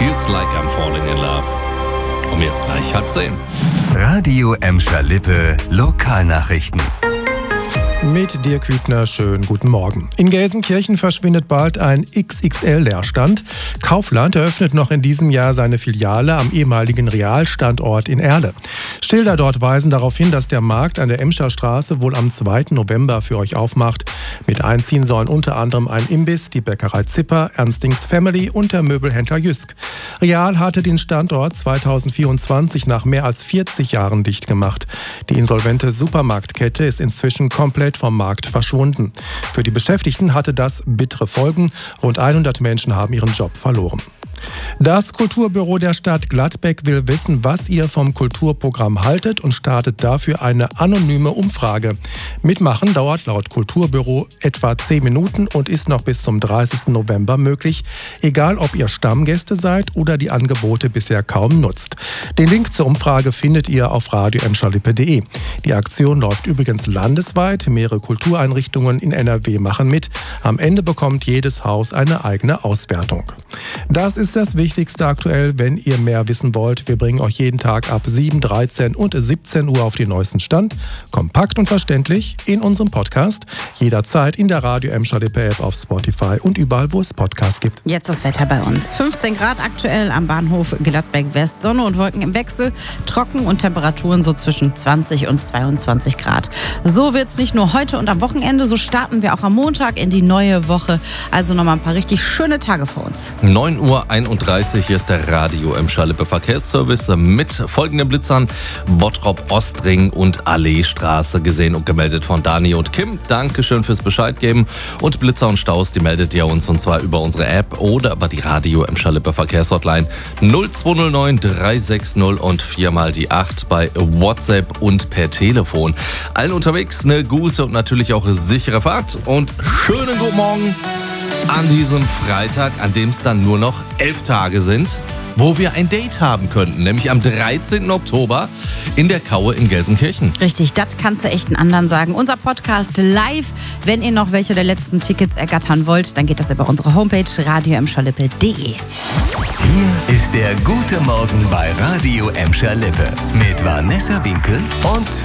Feels Like I'm Falling in Love. Um jetzt gleich 9:30. Radio Emscher-Lippe Lokalnachrichten. Mit Dirk Hübner, schönen guten Morgen. In Gelsenkirchen verschwindet bald ein XXL-Leerstand. Kaufland eröffnet noch in diesem Jahr seine Filiale am ehemaligen Realstandort in Erle. Schilder dort weisen darauf hin, dass der Markt an der Emscher Straße wohl am 2. November für euch aufmacht. Mit einziehen sollen unter anderem ein Imbiss, die Bäckerei Zipper, Ernstings Family und der Möbelhändler Jysk. Real hatte den Standort 2024 nach mehr als 40 Jahren dicht gemacht. Die insolvente Supermarktkette ist inzwischen komplett vom Markt verschwunden. Für die Beschäftigten hatte das bittere Folgen. Rund 100 Menschen haben ihren Job verloren. Das Kulturbüro der Stadt Gladbeck will wissen, was ihr vom Kulturprogramm haltet und startet dafür eine anonyme Umfrage. Mitmachen dauert laut Kulturbüro etwa 10 Minuten und ist noch bis zum 30. November möglich, egal ob ihr Stammgäste seid oder die Angebote bisher kaum nutzt. Den Link zur Umfrage findet ihr auf radioemscherlippe.de. Die Aktion läuft übrigens landesweit. Mehrere Kultureinrichtungen in NRW machen mit. Am Ende bekommt jedes Haus eine eigene Auswertung. Das ist das Wichtigste aktuell. Wenn ihr mehr wissen wollt, wir bringen euch jeden Tag ab 7, 13 und 17 Uhr auf den neuesten Stand. Kompakt und verständlich in unserem Podcast. Jederzeit in der Radio Emscher-Lippe App auf Spotify und überall, wo es Podcasts gibt. Jetzt das Wetter bei uns. 15 Grad aktuell am Bahnhof Gladbeck West. Sonne und Wolken im Wechsel. Trocken und Temperaturen so zwischen 20 und 22 Grad. So wird's nicht nur heute und am Wochenende. So starten wir auch am Montag in die neue Woche. Also nochmal ein paar richtig schöne Tage vor uns. 9:31 Uhr, hier ist der Radio Emscher-Lippe Verkehrsservice mit folgenden Blitzern: Bottrop Ostring und Alleestraße, gesehen und gemeldet von Dani und Kim. Dankeschön fürs Bescheid geben. Und Blitzer und Staus, die meldet ihr uns, und zwar über unsere App oder über die Radio Emscher-Lippe Verkehrshotline 0209 360 und 4 die 8 bei WhatsApp und per Telefon. Allen unterwegs eine gute und natürlich auch sichere Fahrt und schönen guten Morgen an diesem Freitag, an dem es dann nur noch 11 Tage sind, wo wir ein Date haben könnten, nämlich am 13. Oktober in der Kaue in Gelsenkirchen. Richtig, das kannst du echt einen anderen sagen. Unser Podcast live. Wenn ihr noch welche der letzten Tickets ergattern wollt, dann geht das über unsere Homepage radioemscherlippe.de. Hier ist der Gute Morgen bei Radio Emscher-Lippe mit Vanessa Winkel und